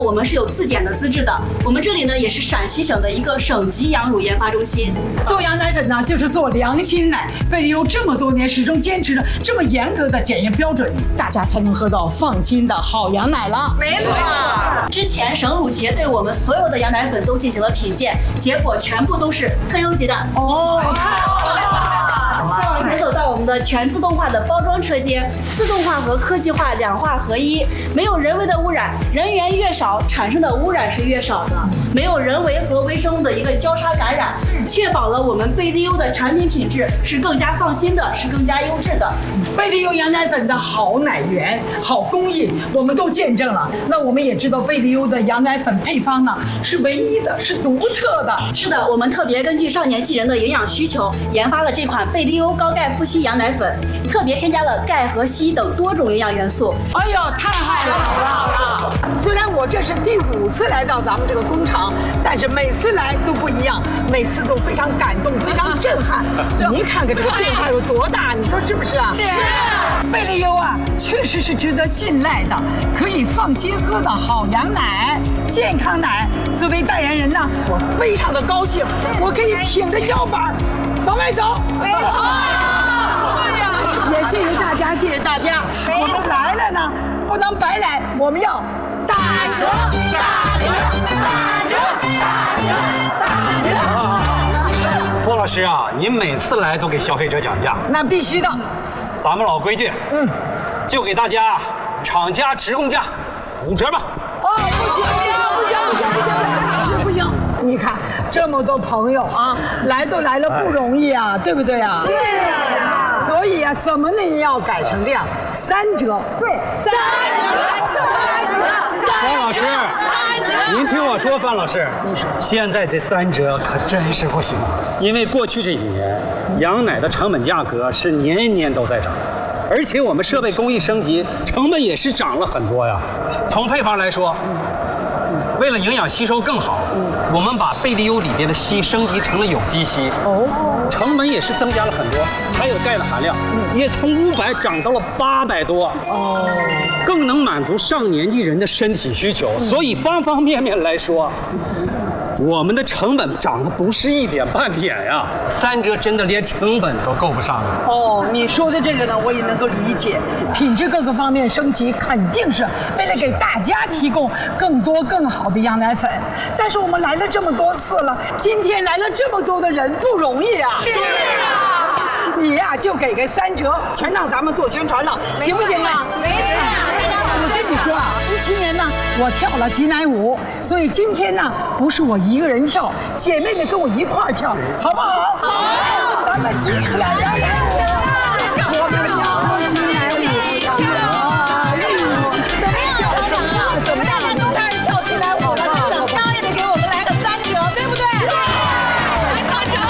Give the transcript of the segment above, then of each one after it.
我们是有自检的资质的。我们这里呢也是陕西省的一个省级羊乳研发中心。 做羊奶粉呢，就是做良心奶。贝利优这么多年始终坚持着这么严格的检验标准，大家才能喝到放心的好羊奶了。 没错。 之前省乳协对我们所有的羊奶粉都进行了品鉴，结果全部都是特优级的。 哦， 再往前走到我们的全自动化的包装车间，自动化和科技化两化合一，没有人为的污染，人员越少，产生的污染是越少的，没有人为和微生物的一个交叉感染，确保了我们贝利优的产品品质是更加放心的，是更加优质的。 贝利优羊奶粉的好奶源、好工艺，我们都见证了。那我们也知道贝利优的羊奶粉配方呢是唯一的，是独特的。 是的，我们特别根据少年纪人的营养需求，研发了这款贝利优高钙富硒羊奶粉，特别添加了钙和硒等多种营养元素。 哎呀，太好了！虽然我这是第5次来到咱们这个工厂，但是每次来都不一样，每次都非常感动，非常震撼。您看看这个变化有多大，你说是不是啊？ 是。 贝利优啊，确实是值得信赖的，可以放心喝的好羊奶、健康奶。作为代言人呢，我非常的高兴，我可以挺着腰板往外走。 没错。 也谢谢大家，谢谢大家。我们来了呢，不能白来，我们要打折、打折、打折、打折、打折。 郭老师啊，您每次来都给消费者讲价， 那必须的。 咱们老规矩，就给大家厂家直供价5折吧。 哦，不行！你看这么多朋友啊，来都来了不容易啊，对不对啊？ 是。 所以啊，怎么能也要改成这样3折？对，3折。 方老师，您听我说，范老师，现在这3折可真是不行，因为过去这几年，羊奶的成本价格是年年都在涨，而且我们设备工艺升级，成本也是涨了很多呀。从配方来说，为了营养吸收更好，我们把贝利优里边的硒升级成了有机硒，成本也是增加了很多，还有钙的含量也从500涨到了800多，更能满足上年纪人的身体需求。所以方方面面来说，我们的成本涨的不是一点半点呀，3折真的连成本都够不上了。 哦，你说的这个呢，我也能够理解，品质各个方面升级，肯定是为了给大家提供更多更好的羊奶粉。但是我们来了这么多次了，今天来了这么多的人，不容易啊。 是啊。 你呀，就给个3折，全当咱们做宣传了，行不行啊？ 没错。 我跟你说啊，17年呢，我跳了挤奶舞，所以今天呢，不是我一个人跳，姐妹们跟我一块儿跳，好不好？好，咱们挤起来，来！我们跳挤奶舞， 怎么样，老板啊？怎么大家都开始跳挤奶舞了？等当也得给我们来个3折，对不对？来3折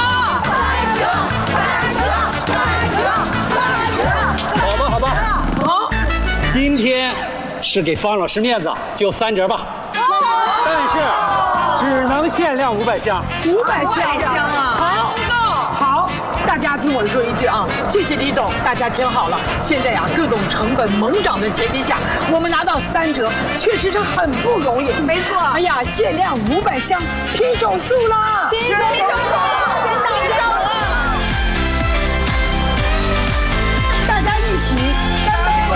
好吧，好，今天是给方老师面子，就3折吧。但是只能限量500箱。 500箱啊！好，大家听我说一句啊，谢谢李总，大家听好了，现在呀，各种成本猛涨的前提下，我们拿到3折，确实是很不容易。 没错。 哎呀，限量500箱，拼手速啦！ 拼手速了，先到1兆了。 大家一起干杯！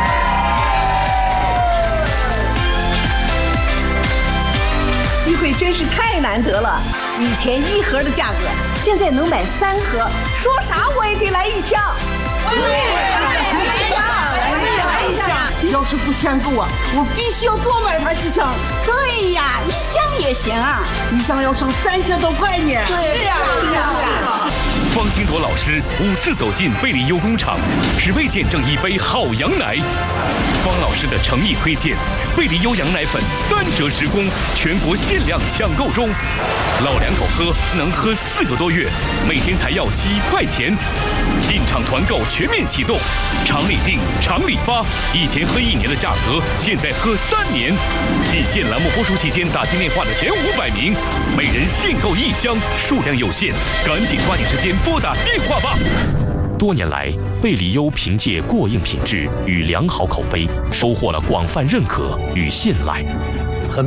机会真是太难得了，以前1盒的价格，现在能买3盒，说啥我也得来1箱。来一箱。要是不嫌够啊，我必须要多买它几箱。对呀，1箱也行啊，1箱要省3千多块呢。 是啊。 方金铎老师5次走进贝利优工厂，只为见证一杯好羊奶。方老师的诚意推荐，贝利优羊奶粉3折直供，全国限量抢购中。老两口喝能喝4个多月，每天才要几块钱。进场团购全面启动，厂里订，厂里发。以前喝1年的价格，现在喝3年。仅限栏目播出期间打进电话的前500名，每人限购1箱，数量有限，赶紧抓紧时间拨打电话吧。多年来，贝利优凭借过硬品质与良好口碑，收获了广泛认可与信赖。